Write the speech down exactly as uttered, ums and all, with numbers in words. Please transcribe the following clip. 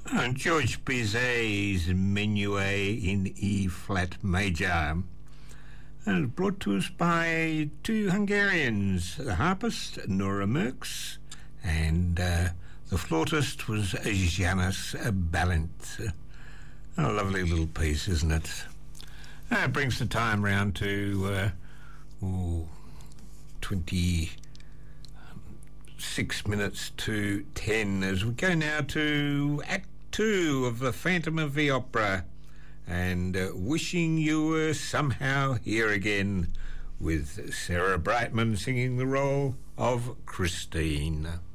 Uh, George Bizet's Menuet in E-flat major. And brought to us by two Hungarians, the harpist Nora Merks and uh, the flautist was Janis Balint. A lovely little piece, isn't it? Uh, it brings the time round to uh, ooh, twenty-six minutes to ten as we go now to Act Two of The Phantom of the Opera and uh, Wishing You Were Somehow Here Again with Sarah Brightman singing the role of Christine.